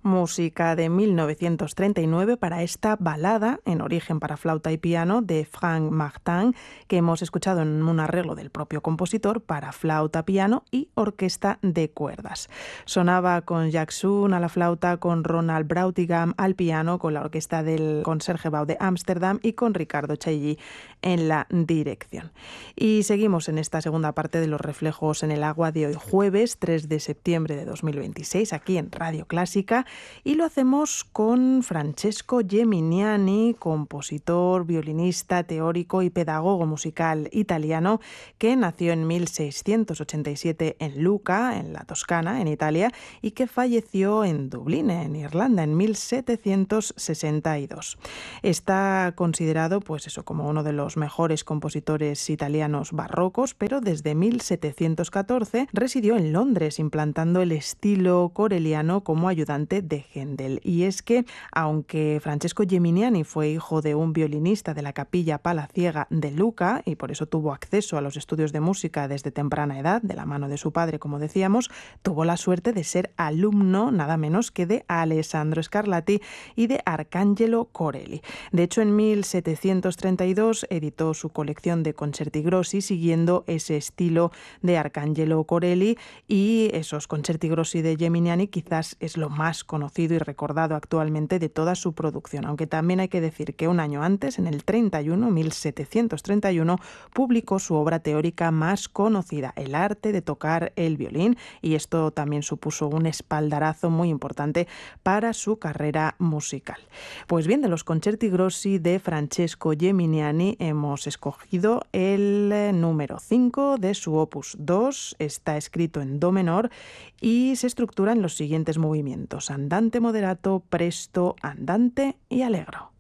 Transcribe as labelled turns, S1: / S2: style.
S1: Música de 1939 para esta balada en origen para flauta y piano de Frank Martin, que hemos escuchado en un arreglo del propio compositor para flauta, piano y orquesta de cuerdas. Sonaba con Jacques Soon a la flauta, con Ronald Brautigam al piano, con la orquesta del Concertgebouw de Ámsterdam y con Ricardo Chailly en la dirección. Y seguimos en esta segunda parte de Los reflejos en el agua de hoy jueves 3 de septiembre de 2026 aquí en Radio Clásica. Y lo hacemos con Francesco Geminiani, compositor, violinista, teórico y pedagogo musical italiano, que nació en 1687 en Lucca, en la Toscana, en Italia, y que falleció en Dublín, en Irlanda, en 1762. Está considerado, pues eso, como uno de los mejores compositores italianos barrocos, pero desde 1714 residió en Londres, implantando el estilo coreliano como ayudante de Händel. Y es que, aunque Francesco Geminiani fue hijo de un violinista de la capilla palaciega de Lucca y por eso tuvo acceso a los estudios de música desde temprana edad, de la mano de su padre, como decíamos, tuvo la suerte de ser alumno nada menos que de Alessandro Scarlatti y de Arcangelo Corelli. De hecho, en 1732 editó su colección de concerti grossi siguiendo ese estilo de Arcangelo Corelli, y esos concerti grossi de Geminiani quizás es lo más conocido y recordado actualmente de toda su producción, aunque también hay que decir que un año antes, en el 1731, publicó su obra teórica más conocida, El arte de tocar el violín, y esto también supuso un espaldarazo muy importante para su carrera musical. Pues bien, de los concerti grossi de Francesco Geminiani hemos escogido el número 5 de su opus 2, está escrito en do menor y se estructura en los siguientes movimientos: andante moderato, presto, andante y allegro.